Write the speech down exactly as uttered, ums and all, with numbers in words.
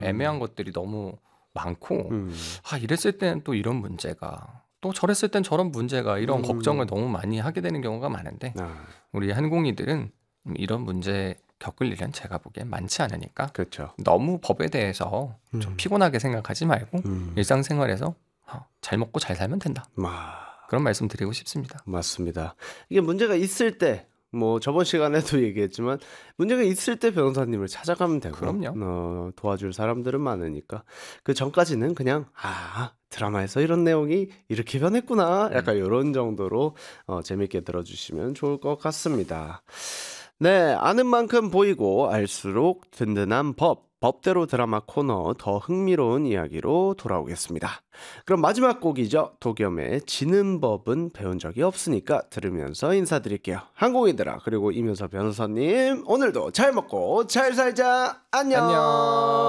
애매한 음. 것들이 너무 많고 음. 아 이랬을 때는 또 이런 문제가 또 저랬을 땐 저런 문제가 이런 걱정을 음. 너무 많이 하게 되는 경우가 많은데 아. 우리 한국인들은 음 이런 문제 겪을 일은 제가 보기엔 많지 않으니까 그쵸. 너무 법에 대해서 좀 음. 피곤하게 생각하지 말고 음. 일상생활에서 어 '잘 먹고 잘 살면 된다.' 마 그런 말씀 드리고 싶습니다. 맞습니다. 이게 문제가 있을 때 뭐 저번 시간에도 얘기했지만 문제가 있을 때 변호사님을 찾아가면 되고 그럼요. 어 도와줄 사람들은 많으니까 그전까지는 그냥 '아 드라마에서 이런 내용이 이렇게 변했구나.' 음. 약간 요런 정도로 어 재밌게 들어주시면 좋을 것 같습니다. 네. 아는 만큼 보이고 알수록 든든한 법. 법대로 드라마 코너 더 흥미로운 이야기로 돌아오겠습니다. 그럼 마지막 곡이죠. 도겸의 지는 법은 배운 적이 없으니까 들으면서 인사드릴게요. 한국이들아 그리고 이면서 변호사님 오늘도 잘 먹고 잘 살자. 안녕. 안녕.